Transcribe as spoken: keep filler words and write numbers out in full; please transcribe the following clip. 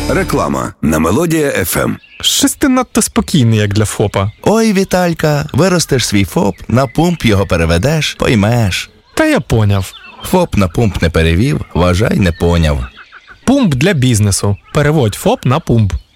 Реклама на Мелодія еф ем. Щось ти надто спокійний, як для ФОПа. Ой, Віталька, виростеш свій ФОП, на пумп його переведеш, поймеш. Та я поняв. ФОП на пумп не перевів, вважай, не поняв. Пумп для бізнесу. Переводь ФОП на пумп.